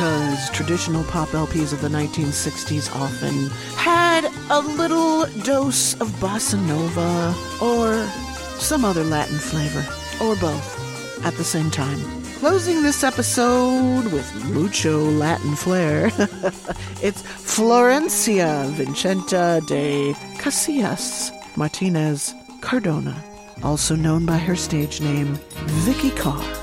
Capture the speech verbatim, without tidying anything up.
because traditional pop L Ps of the nineteen sixties often had a little dose of bossa nova or some other Latin flavor, or both, at the same time. Closing this episode with mucho Latin flair, it's Florencia Vincenta de Casillas Martinez Cardona, also known by her stage name, Vicky Carr.